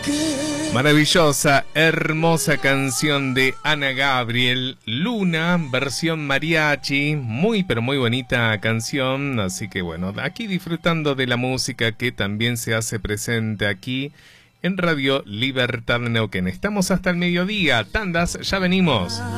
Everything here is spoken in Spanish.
Maravillosa, hermosa canción de Ana Gabriel, Luna, versión mariachi, muy pero muy bonita canción, así que bueno, aquí disfrutando de la música que también se hace presente aquí en Radio Libertad de Neuquén. Estamos hasta el mediodía, tandas, ya venimos.